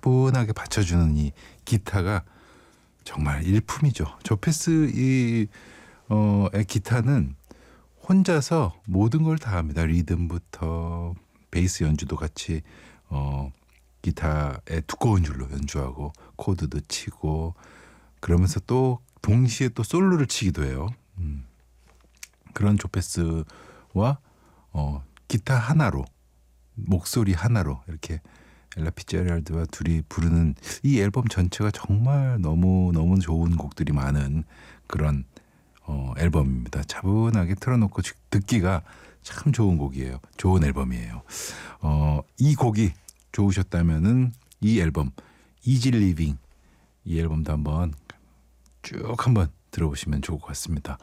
차분하게 받쳐주는 이 기타가 정말 일품이죠. 조페스 의 기타는 혼자서 모든 걸 다 합니다. 리듬부터 베이스 연주도 같이 기타에 두꺼운 줄로 연주하고 코드도 치고 그러면서 또 동시에 또 솔로를 치기도 해요. 그런 조페스와 기타 하나로 목소리 하나로 이렇게 엘라 피츠제랄드와 둘이 부르는 이 앨범 전체가 정말 너무 좋은 곡들이 많은 그런 앨범입니다. 차분하게 틀어놓고 듣기가 참 좋은 곡이에요. 좋은 앨범이에요. 이 곡이 좋으셨다면은 이 앨범 Easy Living 이 앨범도 한번 들어보시면 좋을 것 같습니다.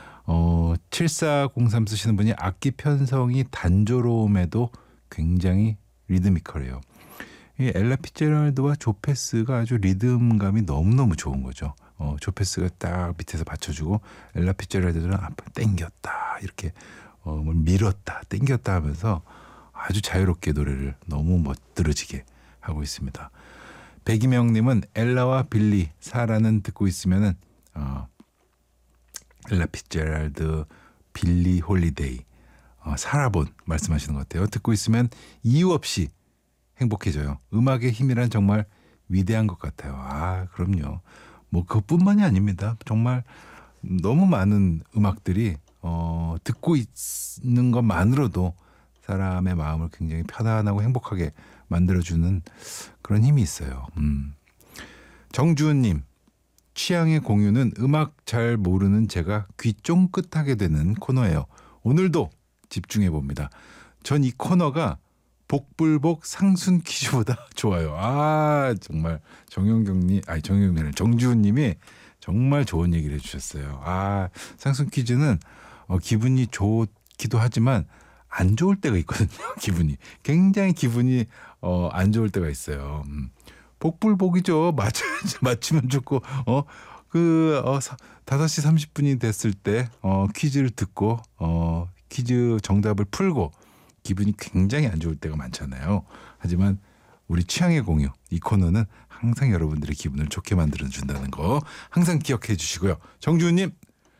7403 쓰시는 분이 악기 편성이 단조로움에도 굉장히 리드미컬해요. 이 엘라 피츠제랄드와 조페스가 아주 리듬감이 너무너무 좋은 거죠. 조페스가 딱 밑에서 받쳐주고 엘라 피츠제랄드는 앞에 땡겼다 이렇게 밀었다 땡겼다 하면서 아주 자유롭게 노래를 너무 멋들어지게 하고 있습니다. 백이명님은 엘라와 빌리 사라는 듣고 있으면은 엘라 피츠제랄드 빌리 홀리데이 사라본 말씀하시는 것 같아요. 듣고 있으면 이유 없이 행복해져요. 음악의 힘이란 정말 위대한 것 같아요. 그럼요. 뭐 그것뿐만이 아닙니다. 정말 너무 많은 음악들이 듣고 있는 것만으로도 사람의 마음을 굉장히 편안하고 행복하게 만들어주는 그런 힘이 있어요. 정주은님, 취향의 공유는 음악 잘 모르는 제가 귀 쫑긋하게 되는 코너예요. 오늘도 집중해봅니다. 전 이 코너가 복불복 상순 퀴즈보다 좋아요. 정말 정주은님이 정말 좋은 얘기를 해주셨어요. 상순 퀴즈는 기분이 좋기도 하지만 안 좋을 때가 있거든요. 굉장히 기분이 안 좋을 때가 있어요. 복불복이죠. 맞추면 좋고 5시 30분이 됐을 때 퀴즈를 듣고 퀴즈 정답을 풀고 기분이 굉장히 안 좋을 때가 많잖아요. 하지만 우리 취향의 공유 이 코너는 항상 여러분들의 기분을 좋게 만들어준다는 거 항상 기억해 주시고요. 정주은님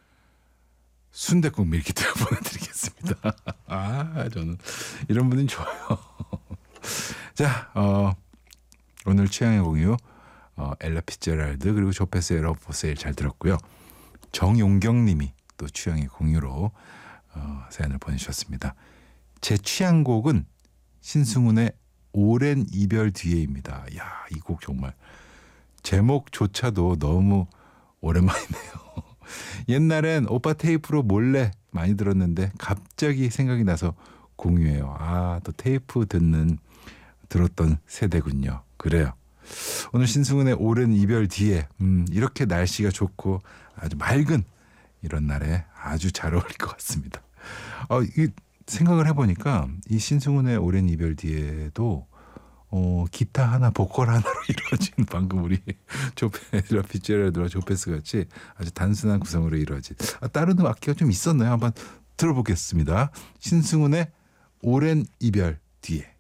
순댓국 밀키트 보내드리겠습니다. 저는 이런 분은 좋아요. 자, 오늘 취향의 공유 엘라 피츠제랄드 그리고 조페스의 러브 포 세일 잘 들었고요. 정용경님이 또 취향의 공유로 사연을 보내주셨습니다. 제 취향곡은 신승훈의 오랜 이별 뒤에입니다. 이 곡 정말 제목조차도 너무 오랜만이네요. 옛날엔 오빠 테이프로 몰래 많이 들었는데 갑자기 생각이 나서 공유해요. 또 테이프 들었던 세대군요. 그래요. 오늘 신승훈의 오랜 이별 뒤에 이렇게 날씨가 좋고 아주 맑은 이런 날에 아주 잘 어울릴 것 같습니다. 이 생각을 해보니까 이 신승훈의 오랜 이별 뒤에도 기타 하나 보컬 하나로 이루어진 방금 우리 엘라 피츠제랄드와 조페스 같이 아주 단순한 구성으로 이루어진 다른 악기가 좀 있었나요? 한번 들어보겠습니다. 신승훈의 오랜 이별 뒤에.